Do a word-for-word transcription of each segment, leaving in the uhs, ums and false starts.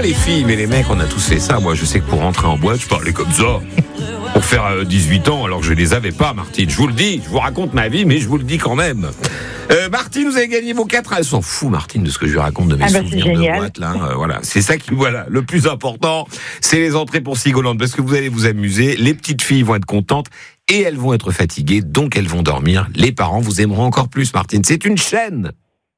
les filles, mais les mecs, on a tous fait ça. Moi, je sais que pour rentrer en boîte, je parlais comme ça. Pour faire dix-huit ans, alors que je les avais pas, Martine. Je vous le dis, je vous raconte ma vie, mais je vous le dis quand même. Euh, Martine, vous avez gagné vos quatre. Elle s'en fout, Martine, de ce que je lui raconte de mes ah bah souvenirs de boîte. Là, euh, voilà, c'est ça qui, voilà, le plus important, c'est les entrées pour Sigoland, parce que vous allez vous amuser. Les petites filles vont être contentes et elles vont être fatiguées, donc elles vont dormir. Les parents vous aimeront encore plus, Martine. C'est une chaîne.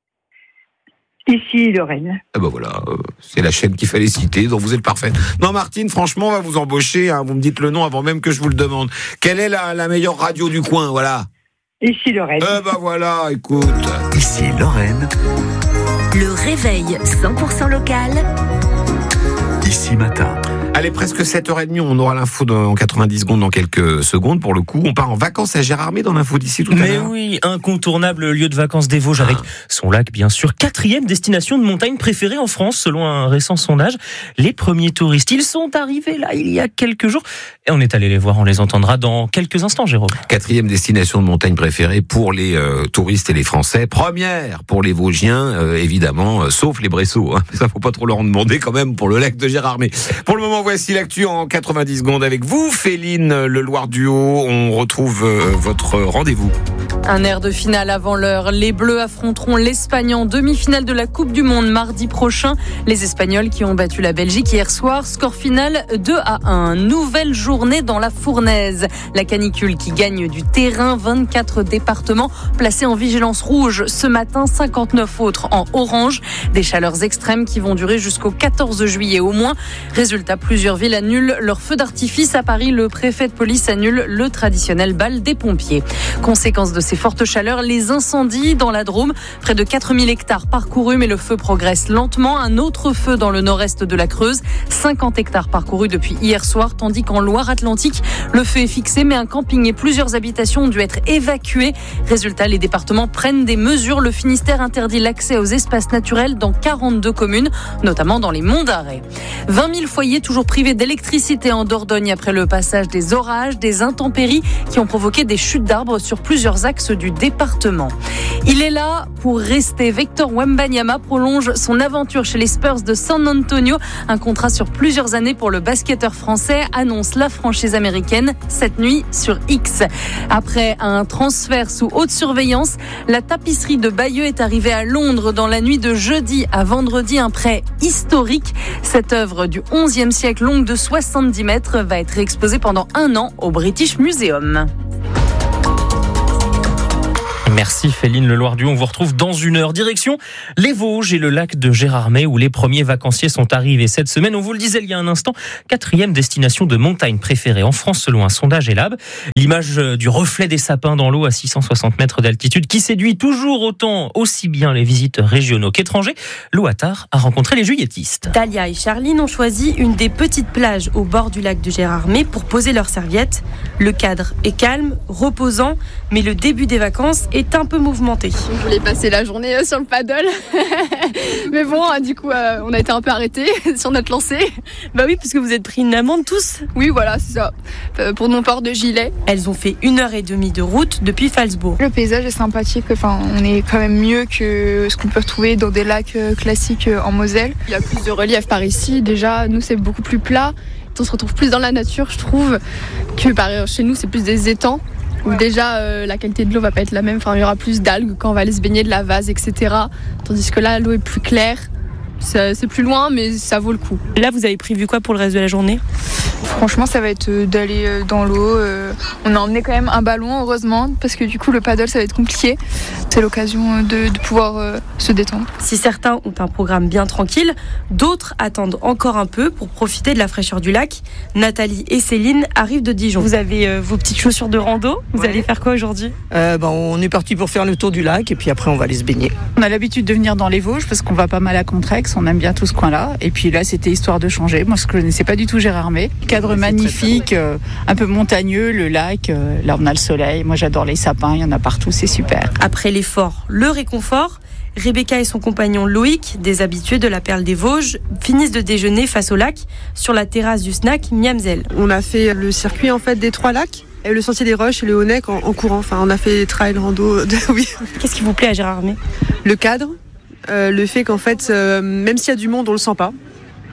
Ici, Lorraine. Ah ben voilà, euh, c'est la chaîne qu'il fallait citer, donc vous êtes parfaite. Non, Martine, franchement, on va vous embaucher, hein, vous me dites le nom avant même que je vous le demande. Quelle est la, la meilleure radio du coin, voilà? Ici, Lorraine. Eh ben voilà, écoute. Ici, Lorraine. Le réveil cent pour cent local. Ici matin. Allez, presque sept heures trente, on aura l'info dans quatre-vingt-dix secondes, dans quelques secondes. Pour le coup, on part en vacances à Gérardmer dans l'info d'ici tout à Mais l'heure. Mais oui, incontournable lieu de vacances des Vosges, ah. avec son lac bien sûr. Quatrième destination de montagne préférée en France, selon un récent sondage. Les premiers touristes, ils sont arrivés là il y a quelques jours. Et on est allé les voir, on les entendra dans quelques instants, Jérôme. Quatrième destination de montagne préférée pour les euh, touristes et les Français. Première pour les Vosgiens, euh, évidemment, euh, sauf les Bressots. Hein. Ça, faut pas trop leur en demander quand même pour le lac de Gérardmer. Pour le moment, voici l'actu en quatre-vingt-dix secondes avec vous, Féline, le Loir du Haut. On retrouve euh, votre rendez-vous. Un air de finale avant l'heure. Les Bleus affronteront l'Espagne en demi-finale de la Coupe du Monde mardi prochain. Les Espagnols qui ont battu la Belgique hier soir. Score final deux à un. Nouvelle journée dans la fournaise. La canicule qui gagne du terrain. vingt-quatre départements placés en vigilance rouge. Ce matin, cinquante-neuf autres en orange. Des chaleurs extrêmes qui vont durer jusqu'au quatorze juillet au moins. Résultat, plusieurs villes annulent leur feu d'artifice. À Paris, le préfet de police annule le traditionnel bal des pompiers. Conséquence de ces fortes chaleurs, les incendies dans la Drôme. Près de quatre mille hectares parcourus, mais le feu progresse lentement. Un autre feu dans le nord-est de la Creuse. cinquante hectares parcourus depuis hier soir, tandis qu'en Loire-Atlantique, le feu est fixé, mais un camping et plusieurs habitations ont dû être évacuées. Résultat, les départements prennent des mesures. Le Finistère interdit l'accès aux espaces naturels dans quarante-deux communes, notamment dans les Monts d'Arrée. vingt mille foyers toujours privés d'électricité en Dordogne après le passage des orages, des intempéries qui ont provoqué des chutes d'arbres sur plusieurs axes du département. Il est là pour rester. Victor Wembanyama prolonge son aventure chez les Spurs de San Antonio. Un contrat sur plusieurs années pour le basketteur français, annonce la franchise américaine cette nuit sur X. Après un transfert sous haute surveillance, la tapisserie de Bayeux est arrivée à Londres dans la nuit de jeudi à vendredi. Un prêt historique. Cette œuvre du onzième siècle, longue de soixante-dix mètres, va être exposée pendant un an au British Museum. Merci Féline, le Loir du Haut. On vous retrouve dans une heure. Direction les Vosges et le lac de Gérardmer où les premiers vacanciers sont arrivés cette semaine. On vous le disait il y a un instant, quatrième destination de montagne préférée en France selon un sondage Elab. L'image du reflet des sapins dans l'eau à six cent soixante mètres d'altitude qui séduit toujours autant, aussi bien les visiteurs régionaux qu'étrangers. Lou Attard a rencontré les juilletistes. Talia et Charline ont choisi une des petites plages au bord du lac de Gérardmer pour poser leurs serviettes. Le cadre est calme, reposant, mais le début des vacances est un peu mouvementé. Je voulais passer la journée sur le paddle, mais bon, du coup, euh, on a été un peu arrêtés sur notre lancée. Bah oui, parce que vous êtes pris une amende tous. Oui, voilà, c'est ça, euh, pour non-port de gilet. Elles ont fait une heure et demie de route depuis Falsbourg. Le paysage est sympathique, enfin, on est quand même mieux que ce qu'on peut retrouver dans des lacs classiques en Moselle. Il y a plus de relief par ici, déjà, nous c'est beaucoup plus plat. On se retrouve plus dans la nature, je trouve, que par chez nous c'est plus des étangs. Où déjà euh, la qualité de l'eau va pas être la même, enfin il y aura plus d'algues quand on va aller se baigner, de la vase, et cetera. Tandis que là l'eau est plus claire, c'est, c'est plus loin mais ça vaut le coup. Là vous avez prévu quoi pour le reste de la journée ? Franchement ça va être d'aller dans l'eau, on a emmené quand même un ballon heureusement parce que du coup le paddle ça va être compliqué. C'est l'occasion de, de pouvoir se détendre. Si certains ont un programme bien tranquille, d'autres attendent encore un peu pour profiter de la fraîcheur du lac. Nathalie et Céline arrivent de Dijon. Vous avez euh, vos petites chaussures de rando. Vous ouais. allez faire quoi aujourd'hui ? euh, ben, On est parti pour faire le tour du lac et puis après on va aller se baigner. On a l'habitude de venir dans les Vosges parce qu'on va pas mal à Contrex, on aime bien tout ce coin-là. Et puis là c'était histoire de changer. Moi je ne connaissais pas du tout Gérardmer. Cadre magnifique, très, très euh, un peu montagneux, le lac. Euh, là on a le soleil. Moi j'adore les sapins, il y en a partout, c'est super. Après l'effort, le réconfort, Rebecca et son compagnon Loïc, des habitués de la Perle des Vosges, finissent de déjeuner face au lac sur la terrasse du snack Miamzel. On a fait le circuit en fait des trois lacs, et le sentier des Roches et le Haut-Nec en, en courant. Enfin, on a fait trail, rando. De, oui. Qu'est-ce qui vous plaît à Gérardmer ? Le cadre, euh, le fait qu'en fait, euh, même s'il y a du monde, on le sent pas.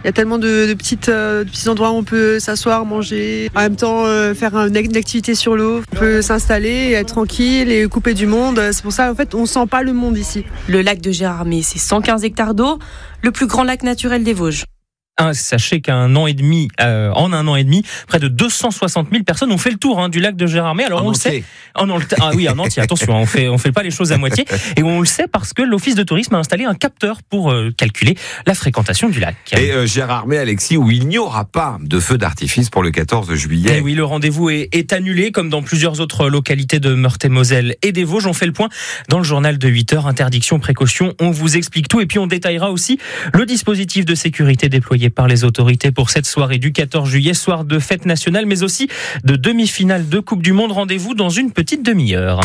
Il y a tellement de, de, petites, euh, de petits endroits où on peut s'asseoir, manger, en même temps euh, faire une, une activité sur l'eau. On peut s'installer, être tranquille et couper du monde. C'est pour ça, en fait, on sent pas le monde ici. Le lac de Gérardmer, c'est cent quinze hectares d'eau, le plus grand lac naturel des Vosges. Ah, sachez qu'un an et demi, euh, en un an et demi, près de deux cent soixante mille personnes ont fait le tour hein, du lac de Gérardmer. Alors en on entier. le sait. Oh non, le t- ah oui, en entier. Attention, on fait on fait pas les choses à moitié. Et on le sait parce que l'Office de tourisme a installé un capteur pour euh, calculer la fréquentation du lac. Et euh, Gérardmer, Alexis, où il n'y aura pas de feu d'artifice pour le quatorze juillet. Et oui, le rendez-vous est, est annulé, comme dans plusieurs autres localités de Meurthe-et-Moselle et des Vosges. On fait le point dans le journal de huit heures. Interdiction, précaution. On vous explique tout et puis on détaillera aussi le dispositif de sécurité déployé par les autorités pour cette soirée du quatorze juillet, soir de fête nationale, mais aussi de demi-finale de Coupe du Monde. Rendez-vous dans une petite demi-heure.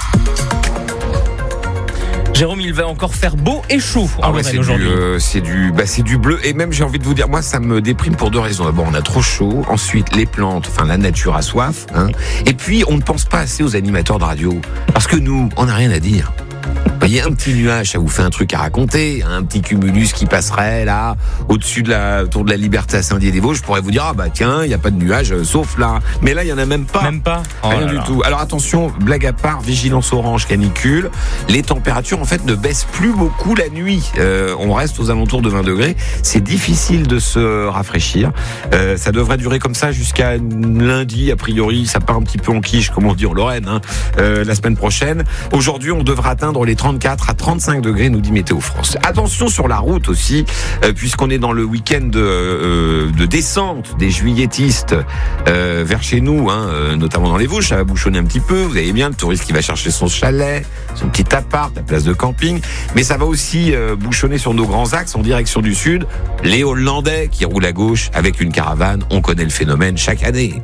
Jérôme, il va encore faire beau et chaud en ah ouais, Lorraine c'est aujourd'hui. Du, euh, c'est du, bah c'est du bleu et même j'ai envie de vous dire, moi ça me déprime pour deux raisons. D'abord, on a trop chaud. Ensuite, les plantes, enfin la nature a soif. Hein. Et puis, on ne pense pas assez aux animateurs de radio parce que nous, on n'a rien à dire. Il y a un petit nuage, ça vous fait un truc à raconter, un petit cumulus qui passerait là, au-dessus de la tour de la Liberté à Saint-Dié-des-Vosges, je pourrais vous dire, ah bah tiens, il n'y a pas de nuage, euh, sauf là. Mais là, il n'y en a même pas. Même pas oh Rien là du là. tout. Alors attention, blague à part, vigilance orange, canicule. Les températures, en fait, ne baissent plus beaucoup la nuit. Euh, on reste aux alentours de vingt degrés. C'est difficile de se rafraîchir. Euh, ça devrait durer comme ça jusqu'à lundi, a priori. Ça part un petit peu en quiche, comme on dit en Lorraine, hein, euh, la semaine prochaine. Aujourd'hui, on devra atteindre les trente-quatre à trente-cinq degrés, nous dit Météo France. Attention sur la route aussi, euh, puisqu'on est dans le week-end de, euh, de descente des juilletistes euh, vers chez nous, hein, euh, notamment dans les Vosges, ça va bouchonner un petit peu. Vous avez bien le touriste qui va chercher son chalet, son petit appart, la place de camping, mais ça va aussi euh, bouchonner sur nos grands axes en direction du sud. Les Hollandais qui roulent à gauche avec une caravane, on connaît le phénomène chaque année.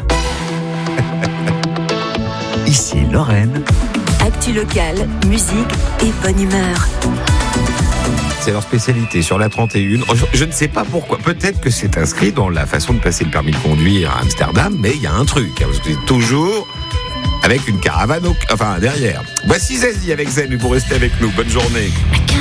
Ici Lorraine. Actu locale, musique et bonne humeur. C'est leur spécialité sur la trente et une. Je, je ne sais pas pourquoi. Peut-être que c'est inscrit dans la façon de passer le permis de conduire à Amsterdam, mais il y a un truc. Hein, parce que c'est toujours avec une caravane, au, enfin derrière. Voici Zazie avec Zen, vous restez avec nous. Bonne journée.